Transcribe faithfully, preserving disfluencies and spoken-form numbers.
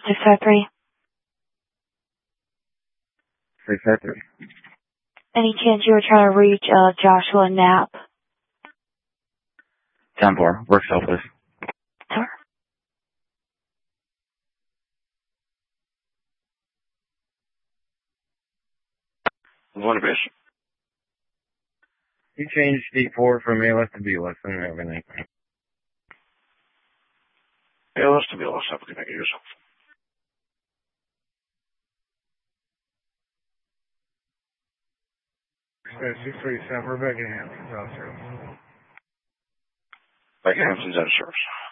six five three. six five three. Any chance you were trying to reach uh, Joshua Knapp? ten four. Work selfless. Sir? One base. You changed D four from A L S to B L S and everything. A L S to B L S, have a good night yourself. six three seven, Rebecca Hampton, South Service. Rebecca Hampton's out of service.